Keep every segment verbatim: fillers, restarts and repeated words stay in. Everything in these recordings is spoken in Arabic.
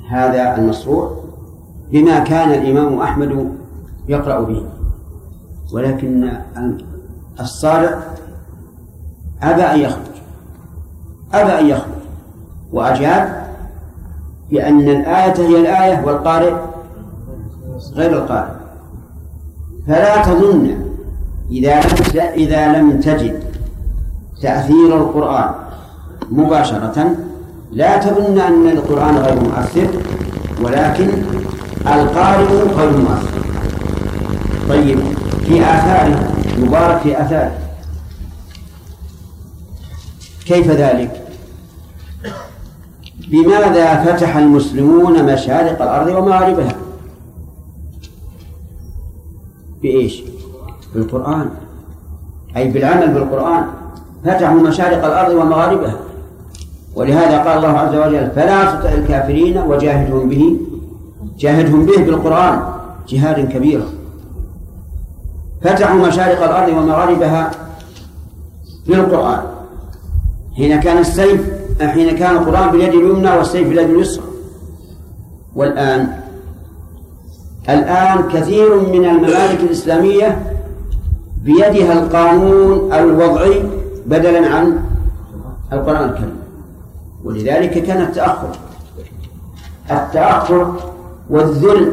هذا المشروع بما كان الإمام أحمد يقرأ به، ولكن الصالح أبى أن يخرج أبى أن يخرج وأجاب بأن الآية هي الآية والقارئ غير القارئ. فلا تظن إذا إذا لم تجد تأثير القرآن مباشرة لا تظن أن القرآن غير مؤثر، ولكن القارئ غير مؤثر. طيب، في آثاره مبارك في آثاره، كيف ذلك؟ بماذا فتح المسلمون مشارق الأرض ومغاربها؟ بإيش؟ بالقرآن، أي بالعمل بالقرآن. فتحوا مشارق الأرض ومغاربها، ولهذا قال الله عز وجل: فلا تطع الكافرين وجاهدهم به جاهدهم به بالقرآن جهاد كبيرا. فتحوا مشارق الأرض ومغاربها بالقرآن، حين كان السيف حين كان القرآن باليد اليمنى والسيف باليد اليسرى. والآن الآن كثير من الممالك الإسلامية بيدها القانون الوضعي بدلا عن القرآن الكريم، ولذلك كان التأخر التأخر والذل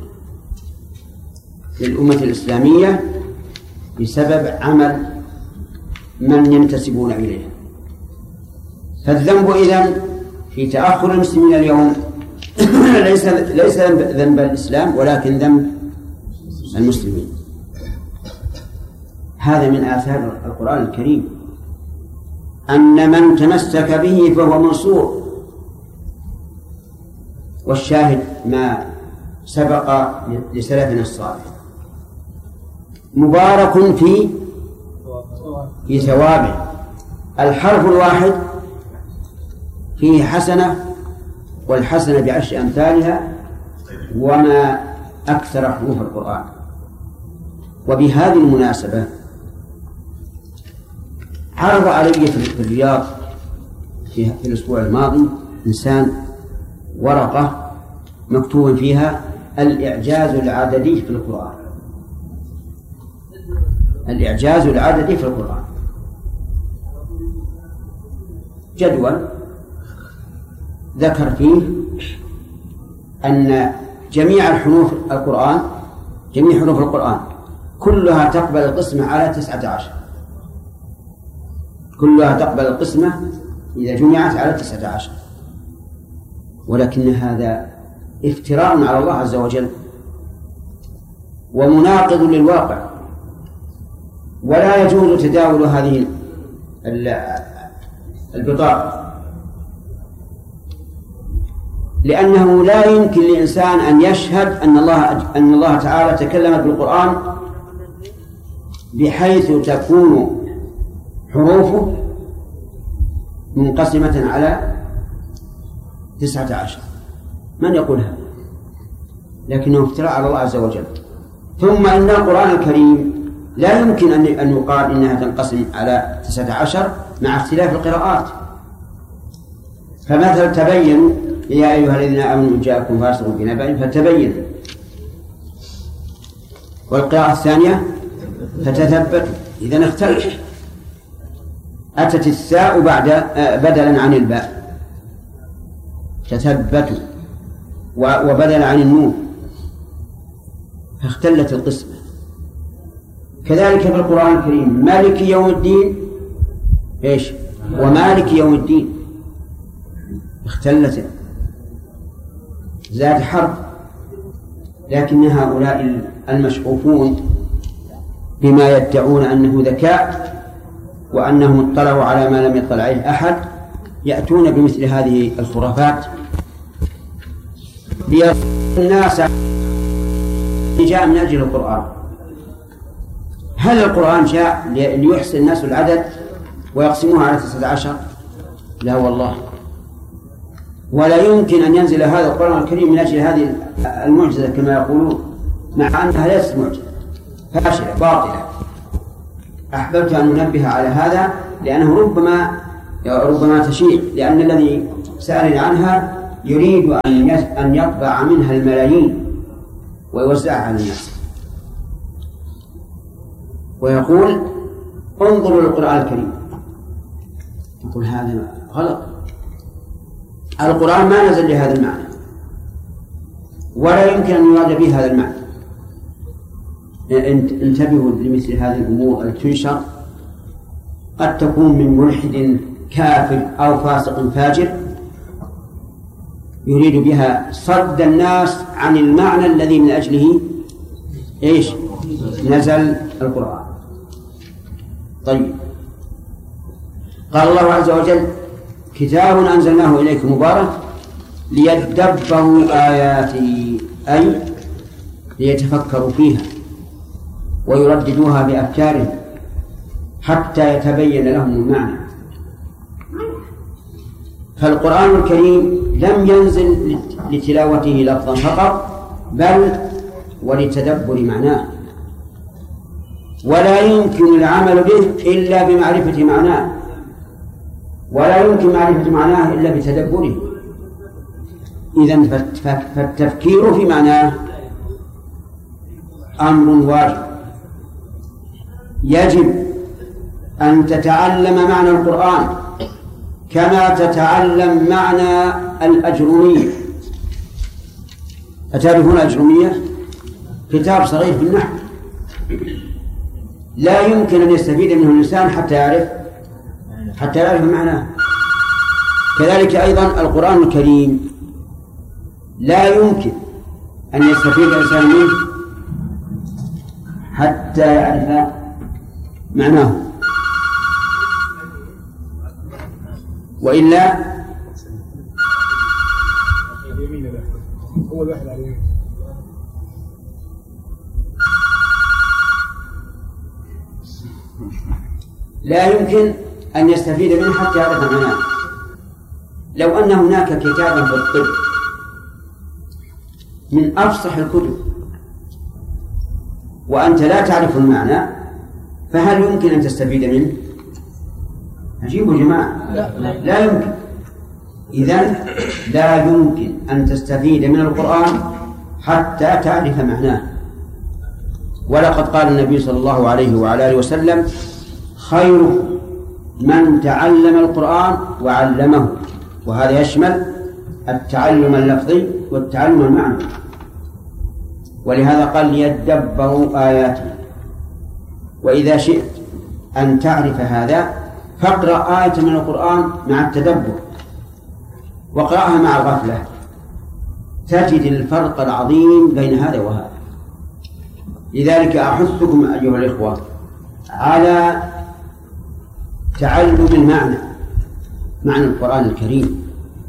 للأمة الإسلامية بسبب عمل من ينتسبون إليها. فالذنب إذن في تأخر المسلمين اليوم ليس ليس ذنب الإسلام، ولكن ذنب المسلمين. هذا من آثار القرآن الكريم، أن من تمسك به فهو منصور. والشاهد ما سبق لسلفنا الصالح، مبارك في في ثوابه. الحرف الواحد فيه حسنة، والحسنة بعشر أمثالها، وما أكثر حروف القرآن. وبهذه المناسبة عرض علي في الرياض في الأسبوع الماضي إنسان ورقة مكتوب فيها الإعجاز العددي في القرآن. الإعجاز العددي في القرآن جدول ذكر فيه أن جميع الحروف القرآن جميع حروف القرآن كلها تقبل القسمة على تسعة عشر، كلها تقبل القسمة إذا جمعت على تسعة عشر. ولكن هذا افتراء على الله عز وجل ومناقض للواقع، ولا يجوز تداول هذه البطاقة، لأنه لا يمكن لإنسان أن يشهد أن الله أن الله تعالى تكلم بالقرآن بحيث تكون حروفه منقسمة على تسعة عشر. من يقول هذا؟ لكنه افتراء على الله عز وجل. ثم إن القرآن الكريم لا يمكن أن يقال إنها تنقسم على تسعة عشر مع اختلاف القراءات. فمثلا تبينوا يا أيها الذين آمنوا إن جاءكم فاسق بنبأ فتبينوا، والقراءة الثانية فتثبتوا. إذن اختلف، أتت الساء بعد بدلا عن الباء تثبتوا، وبدل عن النون، فاختلت القسمة. كذلك في القرآن الكريم مالك يوم الدين إيش ومالك يوم الدين اختلت، زاد حرف. لكن هؤلاء المشغوفون بما يدعون أنه ذكاء وأنهم اطلعوا على ما لم يطلع عليه أحد يأتون بمثل هذه الخرافات ليصل الناس جاء من أجل القرآن. هل القرآن جاء ليحسن الناس العدد ويقسموها على تسعة عشر؟ لا والله، ولا يمكن أن ينزل هذا القرآن الكريم من أجل هذه المعجزة كما يقولون، مع أنها ليست معجزة، فاشلة باطلة. أحببت أن أنبه على هذا لأنه ربما ربما تشيع، لأن الذي سألني عنها يريد أن يطبع منها الملايين ويوزعها على الناس، ويقول انظروا للقرآن الكريم. يقول هذا غلط، القرآن ما نزل لهذا المعنى، ولا يمكن أن يراد به هذا المعنى. انتبهوا لمثل هذه الأمور التي تنشر، قد تكون من ملحد كافر أو فاسق فاجر يريد بها صد الناس عن المعنى الذي من أجله إيش نزل القرآن. طيب، قال الله عز وجل كتاب أنزلناه إليك مبارك ليدبروا آياته، أي ليتفكروا فيها ويرددوها بأفكارهم حتى يتبين لهم المعنى. فالقرآن الكريم لم ينزل لتلاوته لفظا فقط، بل ولتدبر معناه، ولا يمكن العمل به إلا بمعرفة معناه، ولا يمكن معرفة معناه إلا بتدبره. إذن فالتفكير في معناه أمر واجب. يجب أن تتعلم معنى القرآن كما تتعلم معنى الأجرومية. أتعرفون الأجرومية؟ كتاب صغير في النحو لا يمكن أن يستفيد منه الإنسان حتى يعرف حتى يعرف معناه. كذلك أيضا القرآن الكريم لا يمكن أن يستفيد الإنسان منه حتى يعرف معناه، وإلا لا يمكن أن يستفيد منه حتى يعرف معناه. لو أن هناك كتابا في الطب من أفصح الكتب وأنت لا تعرف المعنى، فهل يمكن أن تستفيد منه؟ أجيبوا جماعة، لا, لا. لا يمكن. إذن لا يمكن أن تستفيد من القرآن حتى تعرف معناه. ولقد قال النبي صلى الله عليه وعلى آله وسلم خير من تعلم القرآن وعلمه، وهذا يشمل التعلم اللفظي والتعلم المعنوي. ولهذا قال ليدبروا آياته. وإذا شئت أن تعرف هذا فاقرأ آية من القرآن مع التدبر واقرأها مع الغفلة، تجد الفرق العظيم بين هذا وهذا. لذلك أحثكم أيها الإخوة على تعلم المعنى، معنى القرآن الكريم.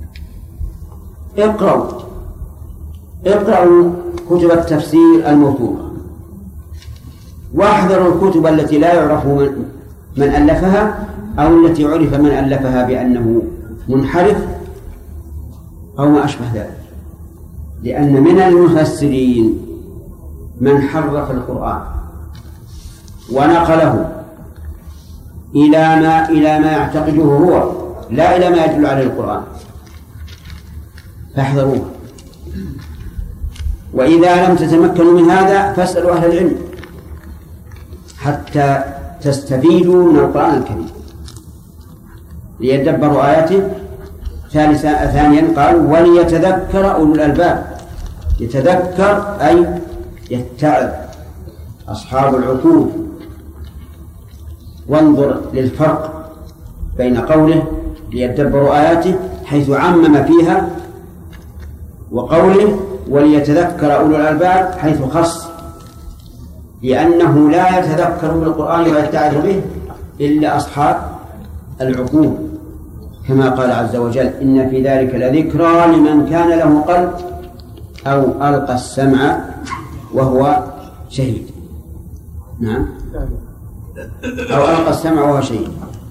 اقرأوا اقرأوا كتب التفسير الموثوقة، واحذروا الكتب التي لا يعرف من, من ألفها، أو التي عرف من ألفها بأنه منحرف أو ما أشبه ذلك، لأن من المفسرين من حرف القرآن ونقله إلى ما إلى ما يعتقده هو، لا إلى ما يدل عليه القرآن، فاحذروه. وإذا لم تتمكنوا من هذا فاسألوا أهل العلم حتى تستفيدوا من القرآن الكريم ليدبروا آياته. ثالثا ثانيا قال وليتذكر أولو الألباب. يتذكر أي يتعظ أصحاب العقول. وانظر للفرق بين قوله ليدبروا آياته حيث عمم فيها، وقوله وليتذكر أولو الألباب حيث خص، لأنه لا يتذكر بالقرآن ويتعظ به إلا أصحاب العقول، كما قال عز وجل إن في ذلك لذكرى لمن كان له قلب أو ألقى السمع وهو شهيد. نعم، أو ألقى السمع وهو شهيد.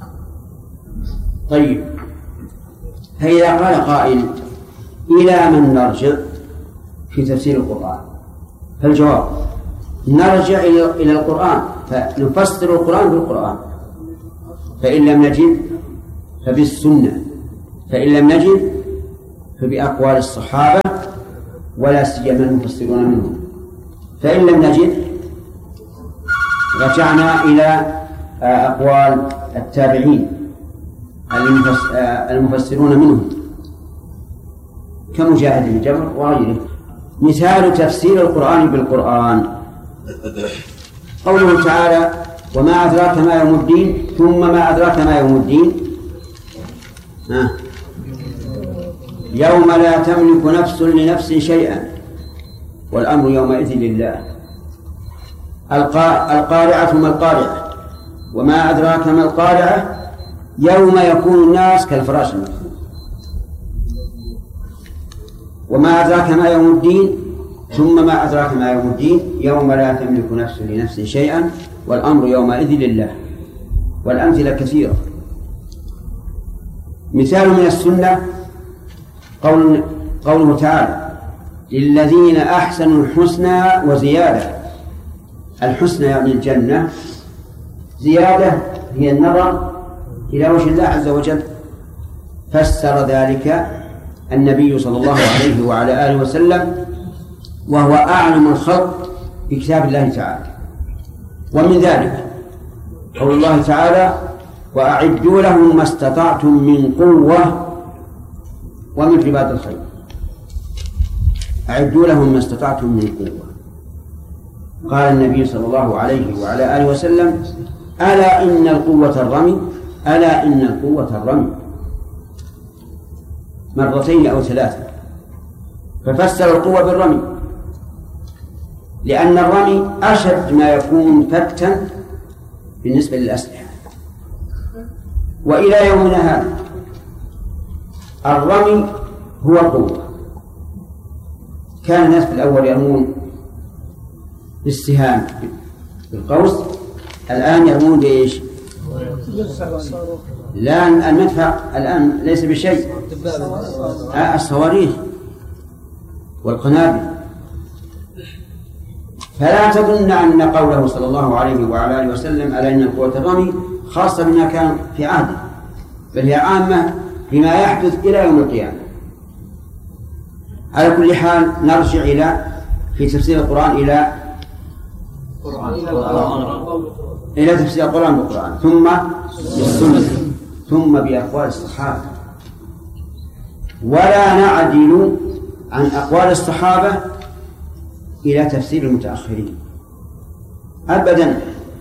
طيب، فإذا قال قائل إلى من نرجع في تفسير القرآن؟ فالجواب نرجع إلى القرآن فنفسر القرآن بالقرآن، فإن لم نجد فبالسنة، فإن لم نجد فبأقوال الصحابة ولا سيما المفسرون منهم. فإن لم نجد رجعنا إلى أقوال التابعين المفسرون منهم كمجاهد بن جبر وغيره. مثال تفسير القرآن بالقرآن قوله تعالى: وما أدراك ما يوم الدين، ثم ما أدراك ما يوم الدين. ها. يوم لا تملك نفس لنفس شيئا والأمر يومئذ لله. القارعة ما القارعة، وما أدراك ما القارعة، يوم يكون الناس كالفراش المبثوث. وما أدراك ما يوم الدين، ثم ما أدراك ما يوم الدين، يوم لا تملك نفس لنفس شيئا والأمر يومئذ لله. والأمثلة كثيرة. مثال من السنة قول قوله تعالى: للذين أحسنوا الحسنى وزيادة. الحسنى يعني الجنة، زيادة هي النظر إلى وجه الله عز وجل. فسر ذلك النبي صلى الله عليه وعلى آله وسلم وهو أعلم الخلق بكتاب الله تعالى. ومن ذلك قول الله تعالى: وأعدوا لهم ما استطعتم من قوة ومن رباط الخيل. أعدوا لهم ما استطعتم من قوة. قال النبي صلى الله عليه وعلى آله وسلم: ألا إن القوة الرمي، ألا إن القوة الرمي، مرتين أو ثلاثة. ففسر القوة بالرمي، لأن الرمي أشد ما يكون فتا بالنسبة للأسلحة. وإلى يومنا هذا الرمي هو قوة. كان الناس في الأول يرمون بالسهام بالقوس، الآن يرمون بإيش؟ لا، المدفع الآن ليس بشيء، الصواريخ والقنابل. فلا تظن أن قوله صلى الله عليه وعلى آله وسلم ألا إن القوة الرمي خاصة بما كان في عهده، بل هي عامة بما يحدث إلى يوم القيامة. على كل حال نرجع إلى في تفسير القرآن إلى إلى تفسير القرآن بالقرآن، ثم بالسنة، ثم بأقوال الصحابة. ولا نعدل عن أقوال الصحابة إلى تفسير المتأخرين أبدا،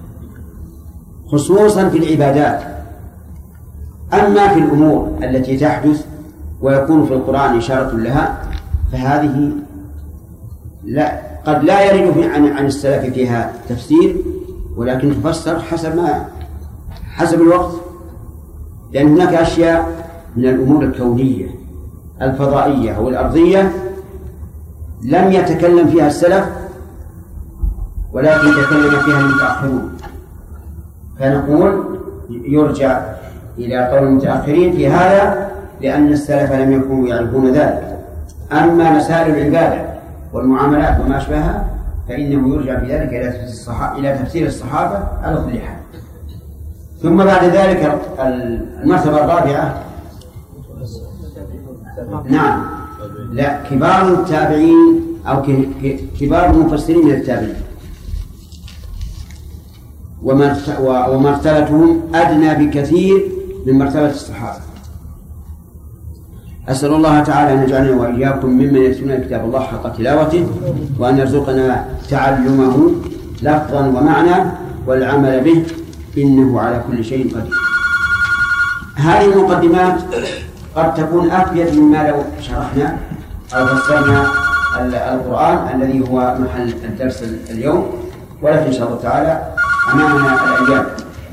خصوصا في العبادات. أما في الأمور التي تحدث ويكون في القرآن إشارة لها فهذه لا قد لا يرد عن عن السلف فيها تفسير، ولكن تفسر حسب ما حسب الوقت، لأن هناك أشياء من الأمور الكونية الفضائية أو الأرضية لم يتكلم فيها السلف ولكن تكلم فيها المتأخرون، فنقول يرجع إلى قول المتأخرين في هذا لأن السلف لم يكونوا يعرفون ذلك. أما مسائل العبادة والمعاملات وما أشبهها فإنه يرجع في ذلك إلى تفسير الصحابة على كل حال. ثم بعد ذلك المرتبة الرابعة، نعم لا كبار التابعين أو كبار المفسرين من التابعين، ومرتبتهم أدنى بكثير من مرتبة الصحابة. أسأل الله تعالى أن يجعلنا وإياكم ممن يتلون كتاب الله حق تلاوته، وأن يرزقنا تعلمه لفظا ومعنى والعمل به، إنه على كل شيء قدير. هذه المقدمات قد تكون أفيد مما لو شرحنا أو فسرنا القرآن الذي هو محل الدرس اليوم، ولكن إن شاء الله تعالى أمامنا الأيام.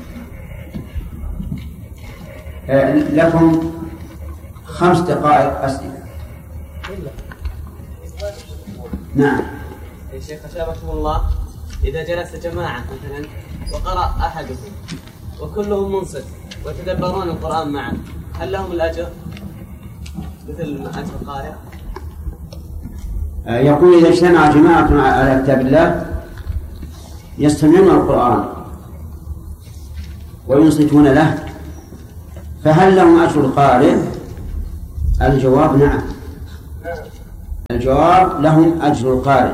لكم خمس دقائق أسئلة. نعم يا شيخ أشاركم الله، إذا جلس جماعة مثلا وقرأ أحدهم وكلهم منصت وتدبرون القرآن معا، هل لهم الأجر مثل أجر القارئ؟ يقول إذا اجتمع جماعة على كتاب الله يستمعون القرآن وينصتون له فهل لهم أجر القارئ؟ الجواب نعم، الجواب لهم أجر القارئ.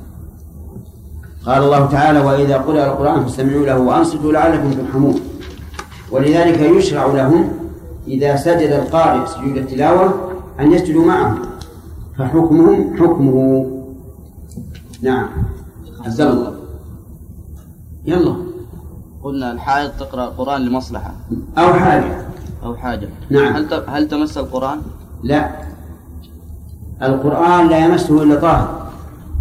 قال الله تعالى: وإذا قرأ القرآن فاستمعوا له وأنصتوا لعلكم ترحمون. ولذلك يشرع لهم إذا سجد القارئ سجود التلاوة أن يسجدوا معه، فحكمهم حكمه. نعم. عز الله. يلا. قلنا الحائض تقرأ القرآن لمصلحة أو حاجة أو حاجة. نعم. هل هل تمس القرآن؟ لا، القرآن لا يمسه إلا طاهر،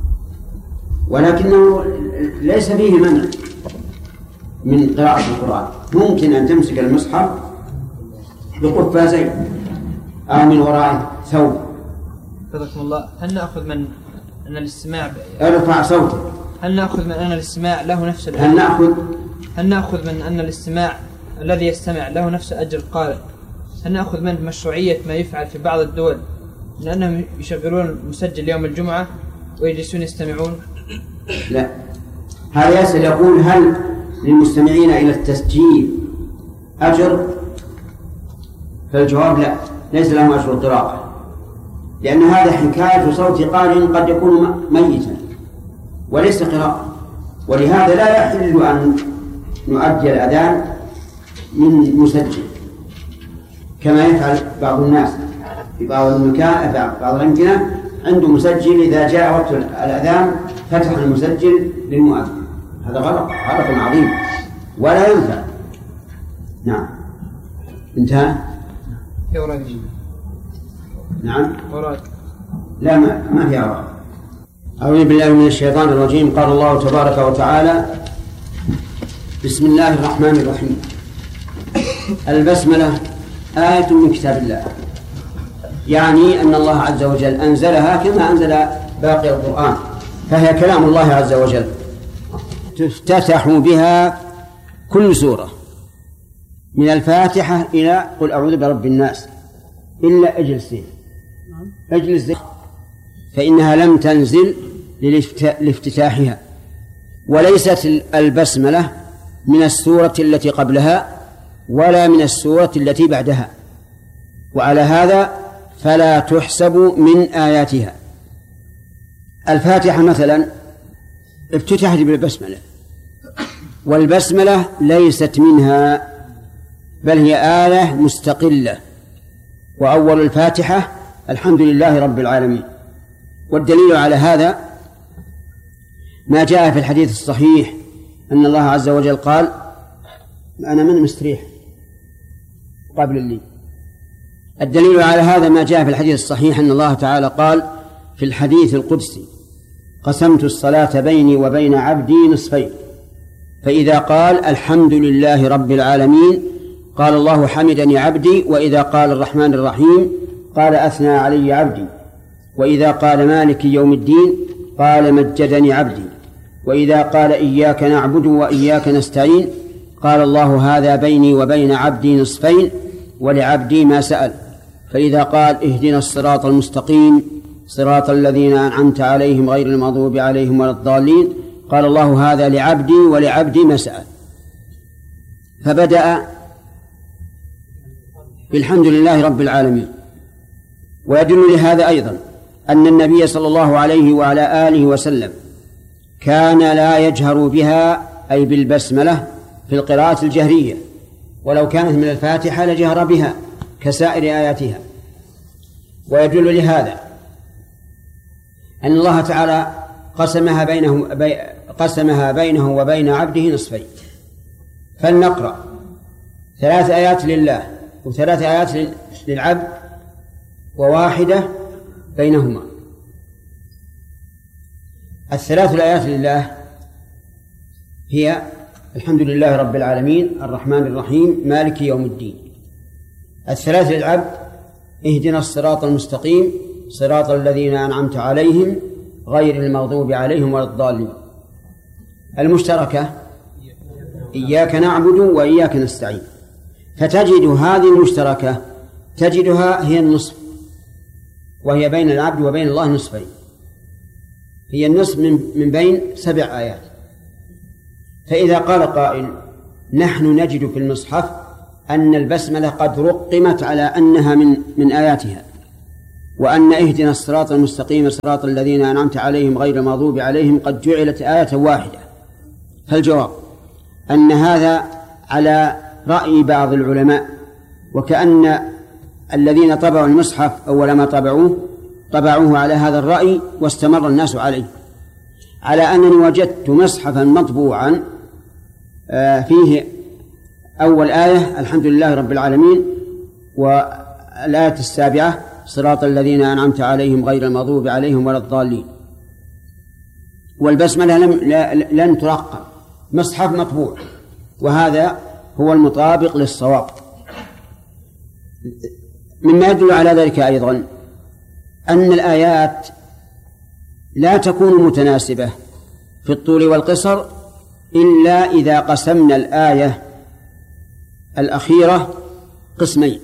ولكنه ليس فيه منع من قراءة القرآن. ممكن أن تمسك المصحف بقفازين أو من وراء ثوب. حفظكم الله. هل نأخذ من أن الاستماع ب... ارفع صوتك. هل نأخذ من أن الاستماع له نفس الأجر؟ هل نأخذ هل نأخذ من أن الاستماع الذي يستمع له نفس أجر القارئ؟ هل نأخذ من مشروعية ما يفعل في بعض الدول لأنهم يشغلون مسجل يوم الجمعة ويجلسون يستمعون؟ لا، هذا يسأل يقول: هل للمستمعين إلى التسجيل أجر؟ فالجواب: لا، ليس لهم أجر القراءة، لأن هذا حكاية صوت قارئ قد يكون ميتا وليس قراءة. ولهذا لا يحل أن نؤدي الأذان من مسجل كما يفعل بعض الناس في بعض المكان بعض الأمكنة عنده مسجل، إذا جاء وقت الأذان فتح المسجل للمؤذن. هذا غلط، غلط عظيم ولا ينفع. نعم. انتهى. نعم. لا، ما, ما في أوراق. أعوذ بالله من الشيطان الرجيم. قال الله تبارك وتعالى: بسم الله الرحمن الرحيم. البسملة آية من كتاب الله، يعني أن الله عز وجل أنزلها كما أنزل باقي القرآن، فهي كلام الله عز وجل تفتتح بها كل سورة من الفاتحة إلى قل أعوذ برب الناس، إلا اجلسين اجلس، فإنها لم تنزل لافتتاحها. وليست البسملة من السورة التي قبلها ولا من السورة التي بعدها، وعلى هذا فلا تحسب من آياتها. الفاتحة مثلا افتتحت بالبسملة، والبسملة ليست منها بل هي آية مستقلة، وأول الفاتحة الحمد لله رب العالمين. والدليل على هذا ما جاء في الحديث الصحيح أن الله عز وجل قال: أنا من مستريح قبل اللي. الدليل على هذا ما جاء في الحديث الصحيح أن الله تعالى قال في الحديث القدسي: قسمت الصلاة بيني وبين عبدي نصفين، فإذا قال الحمد لله رب العالمين قال الله حمدني عبدي، وإذا قال الرحمن الرحيم قال أثنى علي عبدي، وإذا قال مالك يوم الدين قال مجدني عبدي، وإذا قال إياك نعبد وإياك نستعين قال الله هذا بيني وبين عبدي نصفين ولعبدي ما سأل، فإذا قال اهدنا الصراط المستقيم صراط الذين أنعمت عليهم غير المغضوب عليهم ولا الضالين قال الله هذا لعبدي ولعبدي ما سأل. فبدأ بالحمد لله رب العالمين. ويدل لهذا أيضا أن النبي صلى الله عليه وعلى آله وسلم كان لا يجهر بها أي بالبسملة في القراءة الجهرية، ولو كانت من الفاتحة لجهر بها كسائر آياتها. ويدل لهذا أن الله تعالى قسمها بينه, بي قسمها بينه وبين عبده نصفين. فلنقرأ ثلاث آيات لله وثلاث آيات للعبد وواحدة بينهما. الثلاث الآيات لله هي الحمد لله رب العالمين الرحمن الرحيم مالك يوم الدين. الثلاث للعبد اهدنا الصراط المستقيم صراط الذين أنعمت عليهم غير المغضوب عليهم ولا الضالين. المشتركة إياك نعبد وإياك نستعين. فتجد هذه المشتركة تجدها هي النصف، وهي بين العبد وبين الله نصفين، هي النصف من, من بين سبع آيات. فإذا قال قائل نحن نجد في المصحف أن البسملة قد رقمت على أنها من, من آياتها، وأن اهدنا الصراط المستقيم صراط الذين أنعمت عليهم غير المغضوب عليهم قد جعلت آية واحدة. فالجواب أن هذا على رأي بعض العلماء، وكأن الذين طبعوا المصحف أول ما طبعوه طبعوه على هذا الرأي واستمر الناس عليه، على أنني وجدت مصحفا مطبوعا فيه أول آية الحمد لله رب العالمين، والآية السابعة صراط الذين أنعمت عليهم غير المغضوب عليهم ولا الضالين، والبسملة لم لن ترقم، مصحف مطبوع، وهذا هو المطابق للصواب. مما يدل على ذلك أيضا أن الآيات لا تكون متناسبة في الطول والقصر إلا إذا قسمنا الآية الأخيرة قسمين،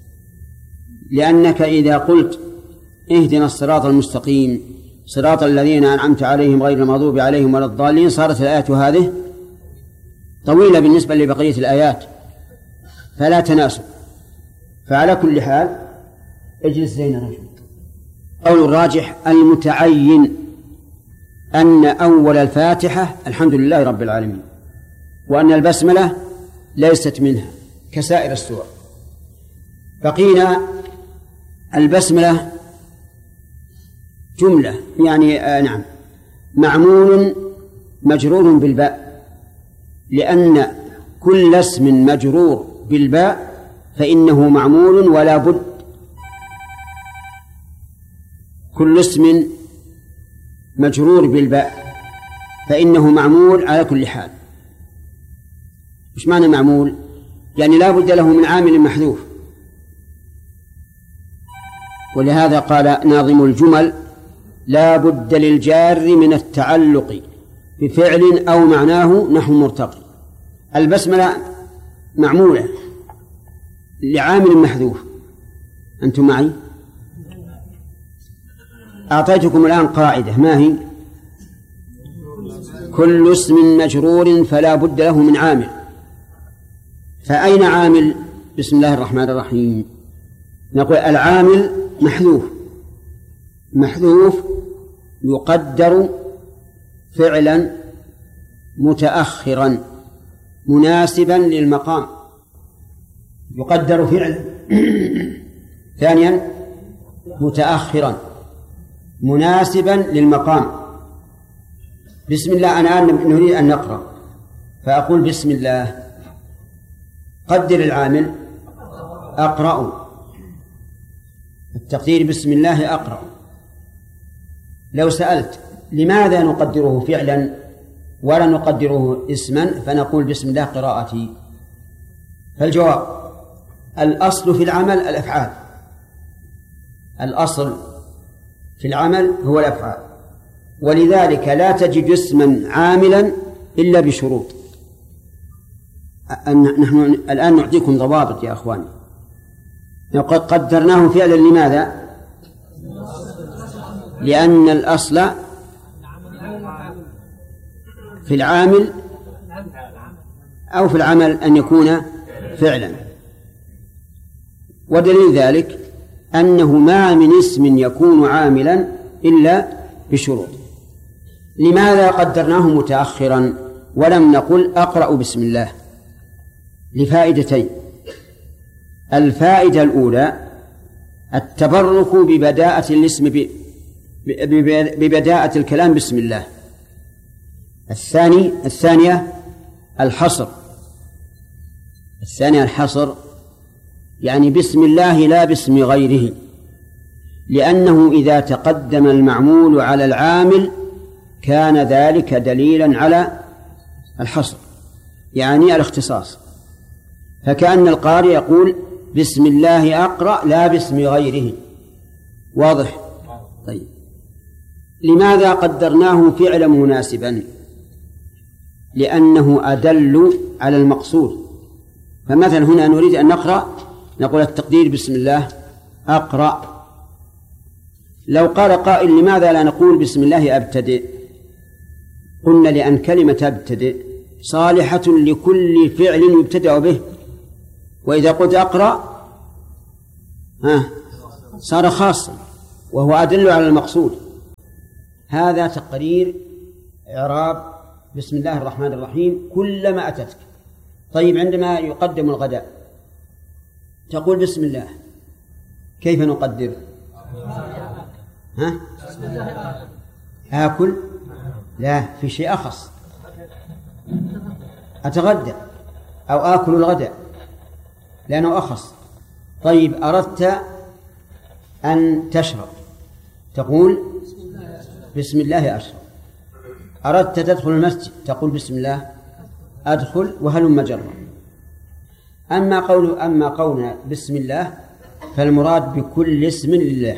لأنك إذا قلت اهدنا الصراط المستقيم صراط الذين أنعمت عليهم غير المغضوب عليهم ولا الضالين صارت الآية هذه طويلة بالنسبة لبقية الآيات فلا تناسب. فعلى كل حال اجلس زين رجل. قول الراجح المتعين أن أول الفاتحة الحمد لله رب العالمين، وأن البسملة ليست منها كسائر السور. بقينا البسملة جملة يعني آه نعم معمول مجرور بالباء، لأن كل اسم مجرور بالباء فإنه معمول ولا بد، كل اسم مجرور بالباء فإنه معمول على كل حال. مش معنى معمول؟ يعني لا بد له من عامل محذوف، ولهذا قال ناظم الجمل لا بد للجار من التعلق بفعل أو معناه نحو مرتقي. البسملة معمولة لعامل محذوف. أنتم معي؟ أعطيتكم الآن قاعدة، ما هي؟ كل اسم مجرور فلا بد له من عامل. فأين عامل بسم الله الرحمن الرحيم؟ نقول العامل محذوف، محذوف يقدر فعلا متأخرا مناسبا للمقام، يقدر فعلا ثانيا متأخرا مناسبا للمقام. بسم الله، أنا الآن نريد أن نقرأ فأقول بسم الله، قدر العامل أقرأ، التقدير بسم الله أقرأ. لو سألت لماذا نقدره فعلا ولا نقدره اسما فنقول بسم الله قراءتي، فالجواب الأصل في العمل الأفعال، الأصل في العمل هو الأفعال، ولذلك لا تجد اسما عاملا إلا بشروط. نحن الآن نعطيكم ضوابط يا أخواني. قد قدرناه فعلا لماذا؟ لأن الأصل في العامل أو في العمل أن يكون فعلا، ودليل ذلك أنه ما من اسم يكون عاملا إلا بشروط. لماذا قدرناه متأخرا ولم نقل أقرأ بسم الله؟ لفائدتين. الفائدة الأولى التبرك ببداءة الاسم ببداءة الكلام بسم الله. الثاني الثانية الحصر، الثانية الحصر يعني بسم الله لا باسم غيره، لأنه إذا تقدم المعمول على العامل كان ذلك دليلا على الحصر يعني الاختصاص، فكأن القارئ يقول بسم الله أقرأ لا باسم غيره. واضح؟ طيب، لماذا قدرناه فعلا مناسبا؟ لأنه أدل على المقصود. فمثلا هنا نريد أن نقرأ نقول التقدير بسم الله أقرأ. لو قال قائل لماذا لا نقول بسم الله أبتدئ؟ قلنا لأن كلمة أبتدئ صالحة لكل فعل يبتدأ به، وإذا قلت أقرأ ها صار خاصا وهو أدل على المقصود. هذا تقرير إعراب بسم الله الرحمن الرحيم كلما أتتك. طيب عندما يقدم الغداء تقول بسم الله، كيف نقدر؟ ها؟ آكل؟ لا، في شيء أخص، أتغدى أو آكل الغداء لأنه أخص. طيب أردت أن تشرب تقول بسم الله أشرب. أردت تدخل المسجد تقول بسم الله أدخل وهلم جرا. أما قول أما قولنا بسم الله فالمراد بكل اسم لله،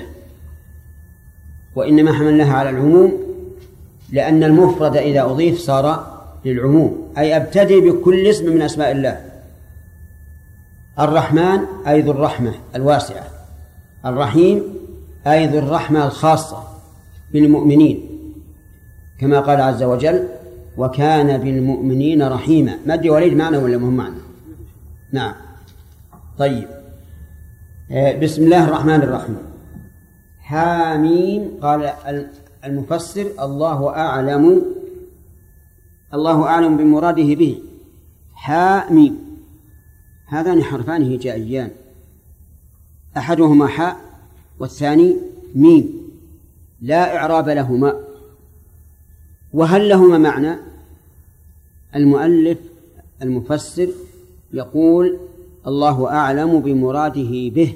وإنما حملناها على العموم لأن المفرد إذا أضيف صار للعموم، أي أبتدي بكل اسم من أسماء الله. الرحمن أي ذو الرحمة الواسعة، الرحيم أي ذو الرحمة الخاصة بالمؤمنين، كما قال عز وجل وكان بالمؤمنين رحيما. مد وليد معنى ولا مهم معنى؟ نعم. طيب بسم الله الرحمن الرحيم. حاميم قال المفسر الله أعلم الله أعلم بمراده به. حاميم هذان حرفان هجائيان، أحدهما حاء والثاني ميم لا إعراب لهما. وهل لهما معنى؟ المؤلف المفسر يقول الله أعلم بمراده به،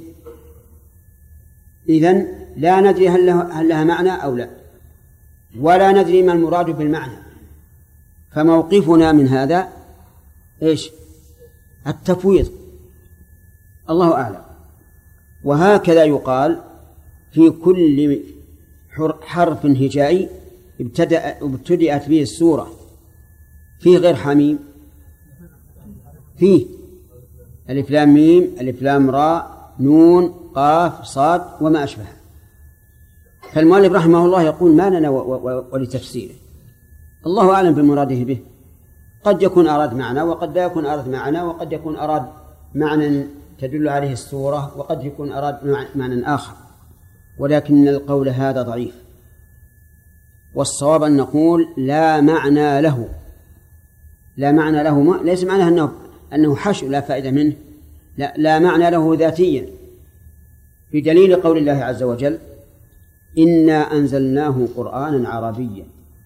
إذن لا ندري هل, له هل لها معنى أو لا، ولا ندري ما المراد بالمعنى، فموقفنا من هذا إيش؟ التفويض، الله أعلم. وهكذا يقال في كل حرف هجائي ابتدأت به السورة. فيه غير حميم، فيه ألف لام ميم، ألف لام راء، نون، قاف، صاد وما أشبه. فالمؤلف رحمه الله يقول ما لنا ولتفسيره، الله أعلم بمراده به. قد يكون أراد معنى وقد لا يكون أراد معنى، وقد يكون أراد معنى تدل عليه السورة وقد يكون أراد معنى آخر، ولكن القول هذا ضعيف، والصواب أن نقول لا معنى له. لا معنى له ما ليس معناه أنه أنه حشو لا فائدة منه، لا, لا معنى له ذاتيا، في دليل قول الله عز وجل إنا أنزلناه قرآنا عربيا،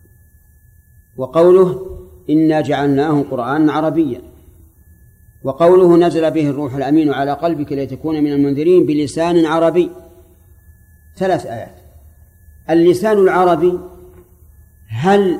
وقوله إنا جعلناه قرآنا عربيا، وقوله نزل به الروح الأمين على قلبك لتكون من المنذرين بلسان عربي. ثلاث آيات. اللسان العربي هل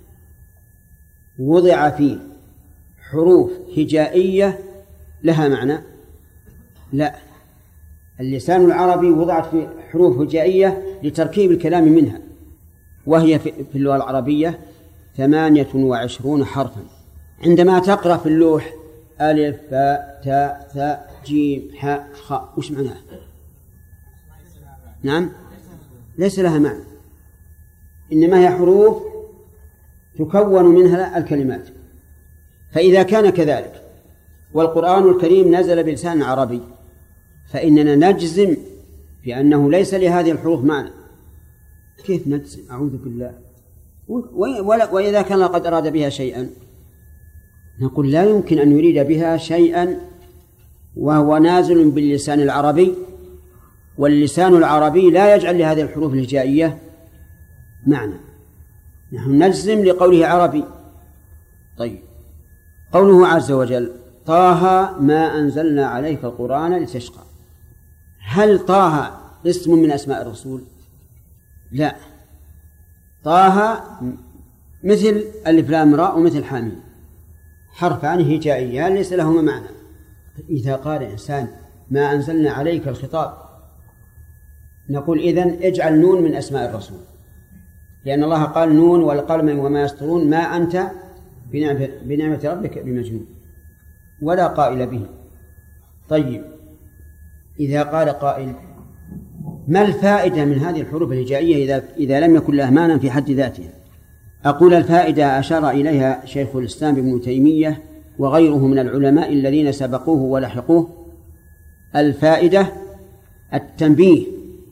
وضع فيه حروف هجائية لها معنى؟ لا، اللسان العربي وضعت فيه حروف هجائية لتركيب الكلام منها، وهي في اللغة العربية ثمانية وعشرون حرفا. عندما تقرأ في اللوح ألف باء تاء ثاء جيم حاء خاء وش معناها؟ نعم، ليس لها معنى، إنما هي حروف تكون منها الكلمات. فإذا كان كذلك والقرآن الكريم نزل بلسان عربي فإننا نجزم بأنه ليس لهذه الحروف معنى. كيف نجزم؟ أعوذ بالله. وإذا كان قد أراد بها شيئا نقول لا يمكن أن يريد بها شيئا وهو نازل باللسان العربي، واللسان العربي لا يجعل لهذه الحروف الهجائية معنى. نحن نجزم لقوله عربي. طيب قوله عز وجل طه ما أنزلنا عليك القرآن لتشقى، هل طه اسم من أسماء الرسول؟ لا، طه مثل ألف لام راء ومثل حامين، حرفان هجائيان ليس لهما معنى. إذا قال إنسان ما أنزلنا عليك الخطاب نقول إذن اجعل نون من أسماء الرسول، لأن الله قال نون والقلم وما يسطرون ما أنت بنعمة, بنعمة ربك بمجنون، ولا قائل به. طيب إذا قال قائل ما الفائدة من هذه الحروف الهجائية إذا, إذا لم يكن لها معنى في حد ذاتها؟ أقول الفائدة أشار إليها شيخ الإسلام ابن تيمية وغيره من العلماء الذين سبقوه ولحقوه. الفائدة التنبيه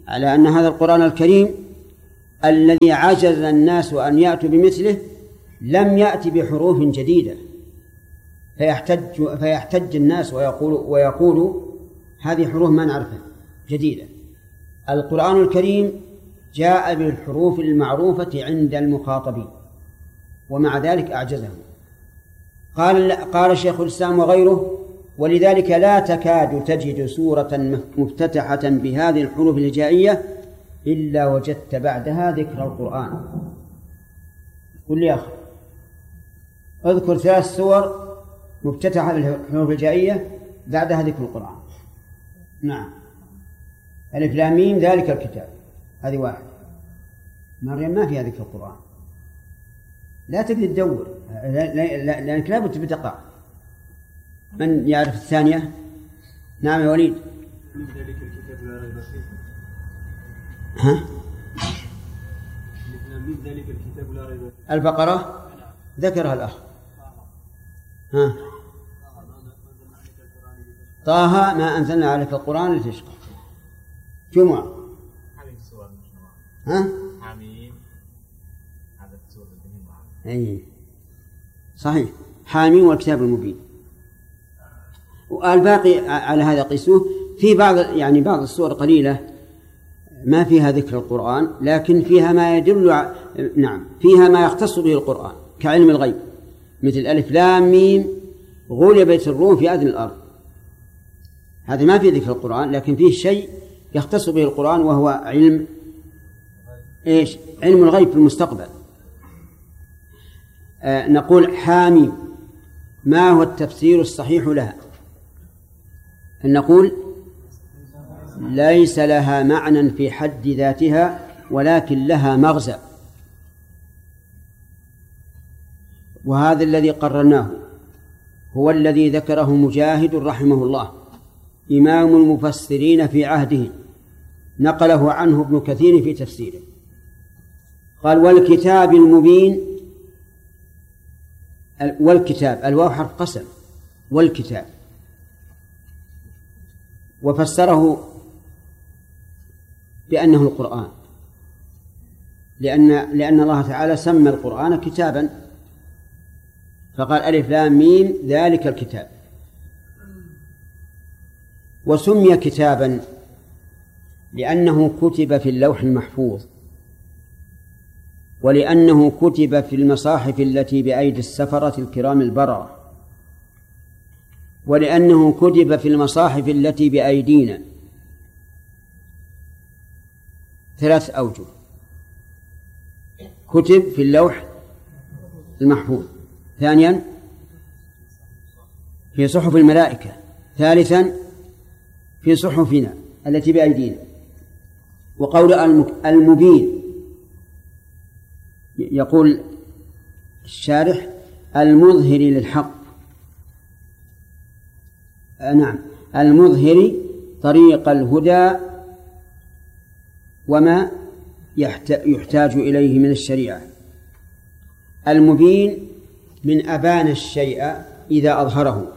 على أن هذا القرآن الكريم الذي عجز الناس أن يأتوا بمثله لم يأتي بحروف جديدة فيحتج, فيحتج الناس ويقولوا ويقول هذه حروف ما نعرفها جديدة. القرآن الكريم جاء بالحروف المعروفة عند المخاطبين ومع ذلك أعجزهم. قال قال شيخ الإسلام وغيره: ولذلك لا تكاد تجد سورة مفتتحة بهذه الحروف الهجائية إلا وجدت بعدها ذكر القرآن. قل لي يا أخي اذكر ثلاث سور مفتتحة بالحروف الهجائية بعدها ذكر القرآن. نعم، ألف لام ميم ذلك الكتاب، هذه واحد. مريم ما فيها ذكر القرآن، لا تقدر تدور لأنك لا بد تقع. من يعرف الثانية؟ نعم يا وليد. من ذلك الكتاب لا ريب فيه. ها؟ من ذلك الكتاب لا ريب فيه. البقرة ذكرها الأخ. ها؟ طه ما أنزلنا عليك القرآن لتشقى. جمعة. ها؟ حميم. هذا السورة أي صحيح، حاميم والكتاب المبين. والباقي على هذا قيسوه. في بعض يعني بعض السور قليلة ما فيها ذكر القرآن لكن فيها ما يدل ع... نعم فيها ما يختص به القرآن كعلم الغيب، مثل ألف لام ميم غلبت الروم في أدنى الأرض. هذا ما فيه ذكر القرآن لكن فيه شيء يختص به القرآن وهو علم إيش؟ علم الغيب في المستقبل. آه نقول حاميم، ما هو التفسير الصحيح لها؟ أن نقول ليس لها معنى في حد ذاتها ولكن لها مغزى، وهذا الذي قررناه هو الذي ذكره مجاهد رحمه الله إمام المفسرين في عهده، نقله عنه ابن كثير في تفسيره. قال: والكتاب المبين. والكتاب الواو حرف قسم، والكتاب، وفسره بأنه القرآن، لأن لأن الله تعالى سمى القرآن كتابا فقال ألف لام ميم ذلك الكتاب. وسمي كتابا لأنه كتب في اللوح المحفوظ، ولأنه كتب في المصاحف التي بأيدي السفرة الكرام البررة، ولأنه كتب في المصاحف التي بأيدينا. ثلاث أوجه: كتب في اللوح المحفوظ، ثانيا في صحف الملائكة، ثالثا في صحفنا التي بأيدينا. وقول المبين يقول الشارح المظهر للحق، نعم المظهر طريق الهدى وما يحتاج إليه من الشريعة. المبين من أبان الشيء إذا أظهره،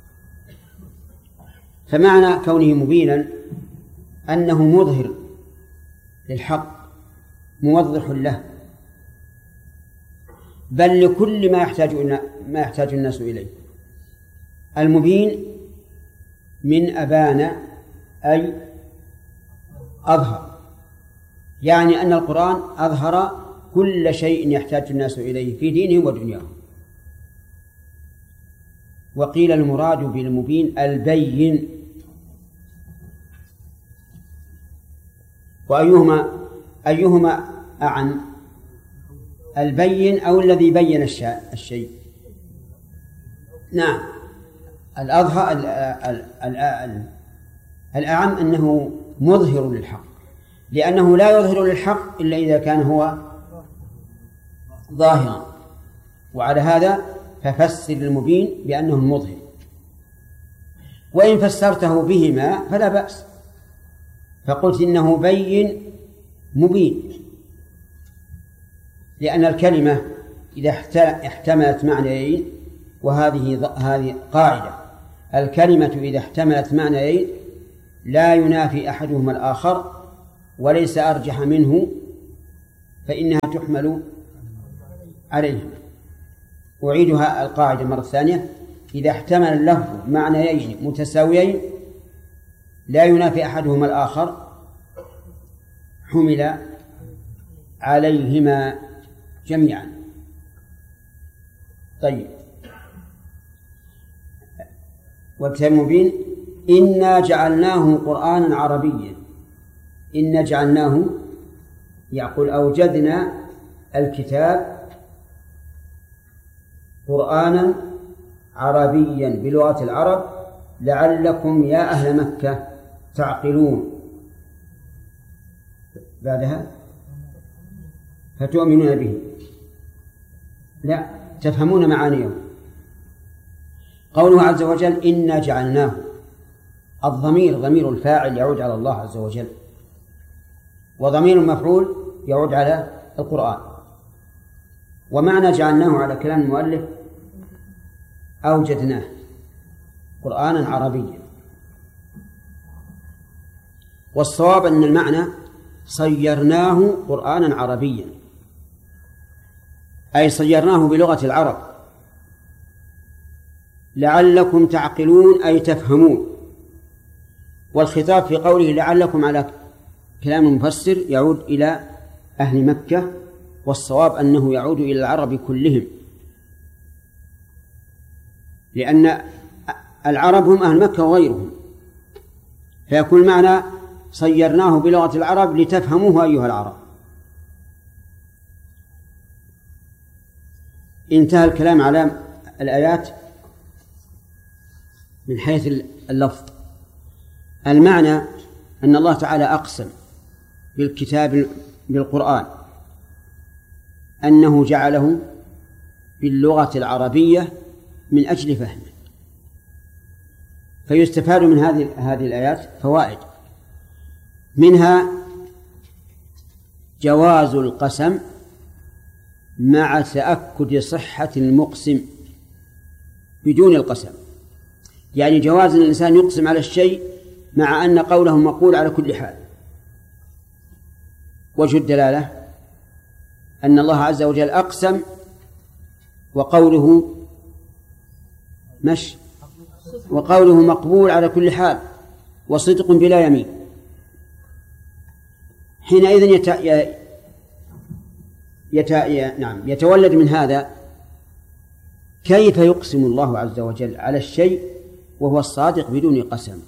فمعنى كونه مبينا أنه مظهر للحق موضح له، بل لكل ما يحتاج ما يحتاج الناس إليه. المبين من أبان أي أظهر، يعني أن القرآن أظهر كل شيء يحتاج الناس إليه في دينهم ودنياهم. وقيل المراد بالمبين البين، وأيهما أيهما أعم، البين أو الذي بين الشيء؟ نعم الأظهر الأعم أنه مظهر للحق، لأنه لا يظهر للحق إلا إذا كان هو ظاهرا. وعلى هذا ففسر المبين بأنه المظهر، وإن فسرته بهما فلا بأس، فقلت إنه بين مبين، لأن الكلمة إذا احتملت معنيين، وهذه هذه قاعدة، الكلمة إذا احتملت معنيين لا ينافي أحدهما الآخر وليس أرجح منه فإنها تحمل عليهما. أعيدها القاعدة مرة ثانية: إذا احتمل اللفظ معنيين متساويين لا ينافي أحدهما الآخر حمل عليهما جميعا. طيب، والكتاب المبين: إنا جعلناه قرآنا عربيا. إنا جعلناه يقول أوجدنا الكتاب قرآنا عربيا بلغة العرب لعلكم يا أهل مكة تعقلون. بعدها فتؤمنون به، لا تفهمون معانيه. قوله عز وجل إنا جعلناه، الضمير ضمير الفاعل يعود على الله عز وجل، وضمير المفعول يعود على القرآن. ومعنى جعلناه على كلام المؤلف أوجدناه قرآنا عربيا، والصواب أن المعنى صيرناه قرآنا عربيا، أي صيرناه بلغة العرب لعلكم تعقلون أي تفهمون. والخطاب في قوله لعلكم على كلام المفسر يعود إلى أهل مكة، والصواب أنه يعود إلى العرب كلهم، لأن العرب هم أهل مكة وغيرهم، فيكون معنى صيرناه بلغة العرب لتفهموه أيها العرب. انتهى الكلام على الآيات من حيث اللفظ. المعنى أن الله تعالى أقسم بالكتاب بالقرآن أنه جعله باللغة العربية من أجل فهمه. فيستفاد من هذه هذه الآيات فوائد، منها جواز القسم مع تأكد صحة المقسم بدون القسم، يعني جواز أن الإنسان يقسم على الشيء مع أن قوله مقول على كل حال. وجه الدلالة أن الله عز وجل أقسم وقوله مش وقوله مقبول على كل حال وصدق بلا يمين. حينئذ يت... يت... نعم يتولد من هذا كيف يقسم الله عز وجل على الشيء وهو الصادق بدون قسم.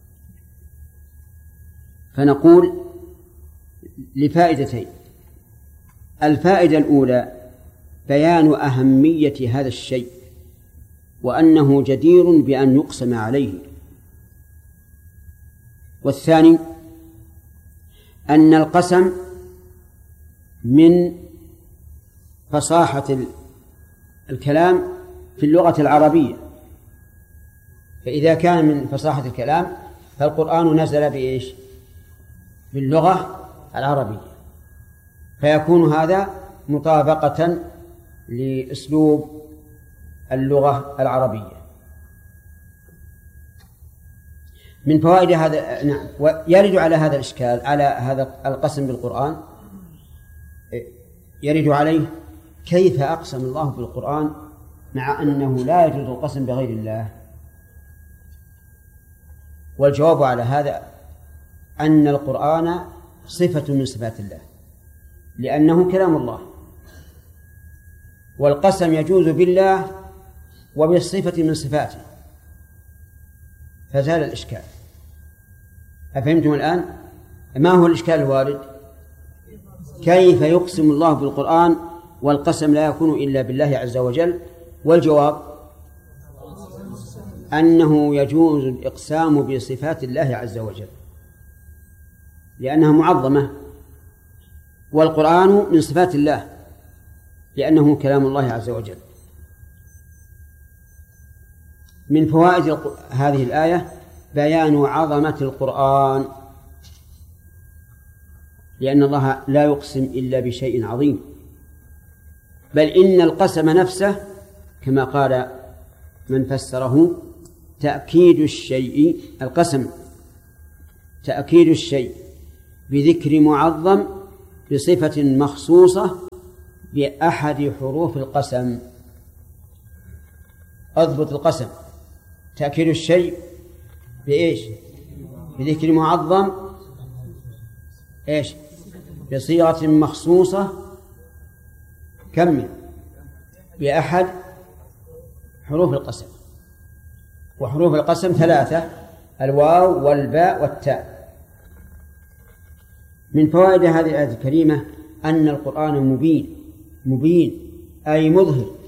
فنقول لفائدتين: الفائدة الأولى بيان أهمية هذا الشيء وأنه جدير بأن يقسم عليه، والثاني أن القسم من فصاحة الكلام في اللغة العربية، فإذا كان من فصاحة الكلام فالقرآن نزل بإيش؟ باللغة العربية، فيكون هذا مطابقة لأسلوب اللغة العربية. من فوائد هذا نعم ويرد على هذا الإشكال على هذا القسم بالقرآن، يرد عليه كيف أقسم الله بالقرآن مع أنه لا يجوز القسم بغير الله. والجواب على هذا أن القرآن صفة من صفات الله لأنه كلام الله، والقسم يجوز بالله وبالصفة من صفاته، فزال الإشكال. أفهمتم الآن؟ ما هو الإشكال الوارد؟ كيف يقسم الله بالقرآن والقسم لا يكون إلا بالله عز وجل؟ والجواب أنه يجوز الإقسام بصفات الله عز وجل لأنها معظمة، والقرآن من صفات الله لأنه كلام الله عز وجل. من فوائد هذه الآية بيان عظمة القرآن، لأن الله لا يقسم إلا بشيء عظيم، بل إن القسم نفسه كما قال من فسره تأكيد الشيء، القسم تأكيد الشيء بذكر معظم بصفة مخصوصة بأحد حروف القسم. أضبط القسم، تأكيد الشيء بإيش؟ بذكر معظم إيش؟ بصيغة مخصوصة. كمل. بأحد حروف القسم. وحروف القسم ثلاثة: الواو والباء والتاء. من فوائد هذه الآية الكريمة أن القرآن مبين، مبين أي مظهر